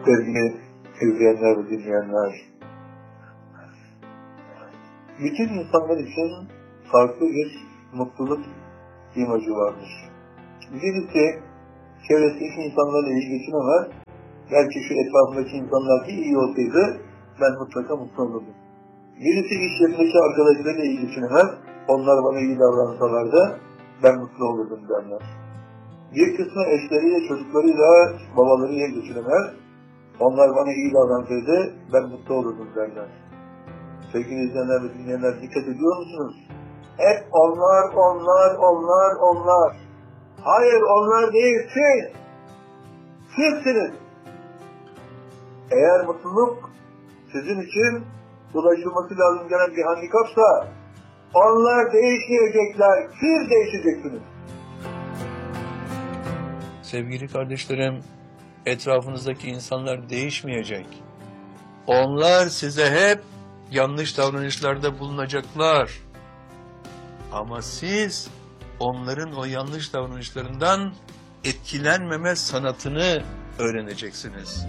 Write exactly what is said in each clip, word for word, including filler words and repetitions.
Sevgili izleyenler ve dinleyenler, bütün insanlar için farklı bir mutluluk imajı vardır. Birisi çevresindeki insanlarla iyi geçinemez, belki şu etrafındaki insanlar ki iyi olsaydı ben mutlaka mutlu olurdum. Birisi iş yerindeki arkadaşlarıyla iyi geçinemez, onlar bana iyi davransalardı ben mutlu olurdum derler. Bir kısmı eşleriyle, çocuklarıyla, babalarıyla geçinemez, onlar bana iyi davransaydı ben mutlu olurdum derler. Sevgili izleyenler ve dinleyenler, dikkat ediyor musunuz? Hep onlar, onlar, onlar, onlar. Hayır, onlar değil, siz. Sizsiniz. Eğer mutluluk sizin için ulaşılması lazım gelen bir handikapsa, onlar değişmeyecekler, siz değişeceksiniz. Sevgili kardeşlerim, etrafınızdaki insanlar değişmeyecek. Onlar size hep yanlış davranışlarda bulunacaklar. Ama siz onların o yanlış davranışlarından etkilenmeme sanatını öğreneceksiniz.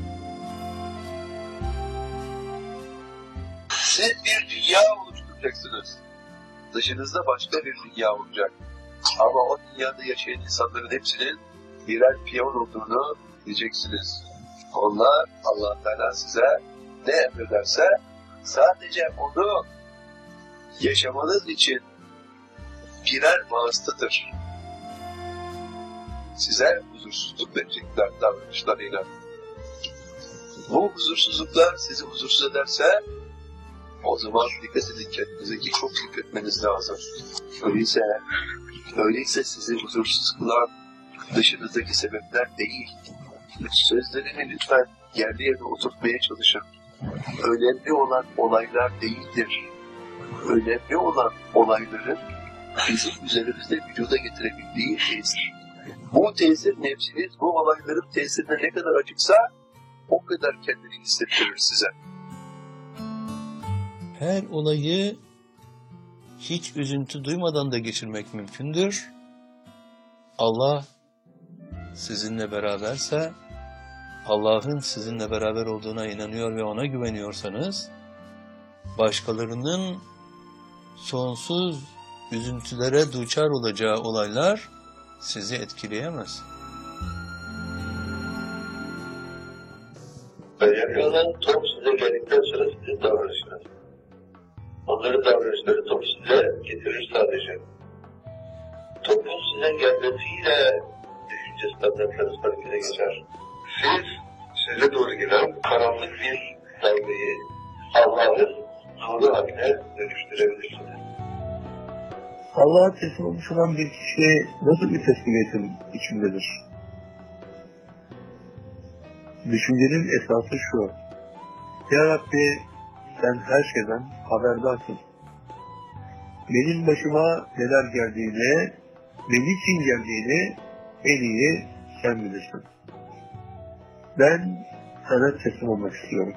Siz bir dünya oluşturacaksınız. Dışınızda başka bir dünya olacak. Ama o dünyada yaşayan insanların hepsinin birer piyon olduğunu bileceksiniz. Onlar, Allah Teala size ne emrederse sadece onu yaşamanız için birer vasıtadır. Size huzursuzluk verecekler davranışlarıyla. Bu huzursuzluklar sizi huzursuz ederse o zaman dikkat edin, kendinize ki çok dikkat etmeniz lazım. Öyleyse, öyleyse sizi huzursuz kılan dışınızdaki sebepler değil. Sözlerimi lütfen yerli yerine oturtmaya çalışın. Önemli olan olaylar değildir. Önemli olan olayların bizim üzerimizde vücuda getirebildiği tesir. Bu tesir nefsiniz bu olayların tesirine ne kadar açıksa o kadar kendini hissettirir size. Her olayı hiç üzüntü duymadan da geçirmek mümkündür. Allah sizinle beraberse, Allah'ın sizinle beraber olduğuna inanıyor ve ona güveniyorsanız, başkalarının sonsuz üzüntülere duçar olacağı olaylar sizi etkileyemez. Önemli olan top size geldikten sonra sizin davranışınız. Onların davranışları top size getirir sadece. Topun size gelmesiyle düşünce standartlarınız harekete geçer. Siz, size doğru gelen karanlık bir dalgayı Allah'ın nuru haline dönüştürebilirsiniz. Allah'a teslim olmuş olan bir kişi nasıl bir teslimiyetin içindedir? Düşüncenin esası şu: Ya Rabbi, sen her şeyden haberdarsın. Benim başıma neler geldiğini, ne için geldiğini en iyi sen bilirsin. Ben sana teslim olmak istiyorum.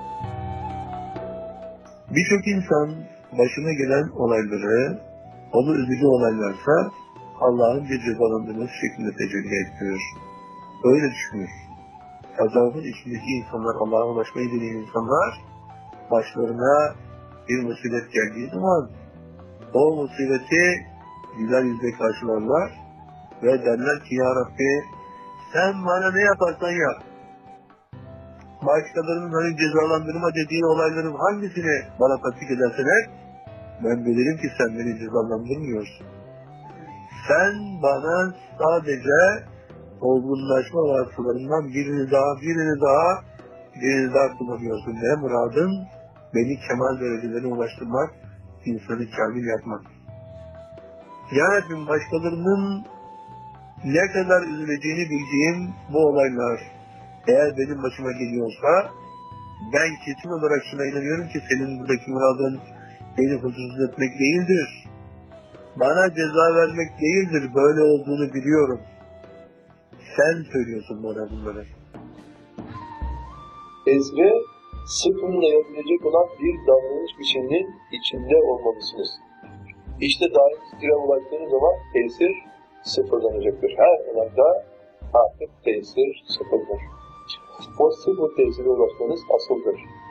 Birçok insan başına gelen olayları, onu üzücü olaylarsa Allah'ın bir cezalandırması şeklinde tecelli ettiriyor. Öyle düşünür. Azabın içindeki insanlar, Allah'a ulaşmayı deneyen insanlar, başlarına bir musibet geldiği zaman o musibeti güzel yüzle karşılarlar ve derler ki Ya Rabbi, sen bana ne yaparsan yap. Başkalarının hani cezalandırma dediği olayların hangisini bana tatbik ederseler, ben bilirim ki sen beni cezalandırmıyorsun. Sen bana sadece olgunlaşma vasıtalarından birini daha, birini daha, birini daha kullanıyorsun. Ne muradın? Beni kemal derecelerine ulaştırmak, insanı kamil yapmak. Ya Rabbim, başkalarının ne kadar üzüleceğini bildiğim bu olaylar eğer benim başıma geliyorsa, ben kesin olarak şuna inanıyorum ki senin buradaki muradın beni huzursuz etmek değildir. Bana ceza vermek değildir, böyle olduğunu biliyorum. Sen söylüyorsun bana bunları. Ezbe, sıfırlayabilecek olan bir davranış biçiminin içinde olmalısınız. İşte daim iktidara ulaştığınız zaman tesir sıfırlanacaktır. Her olayda artık tesir sıfırdır. pozitif bu tesire ulaşmanız asıldır.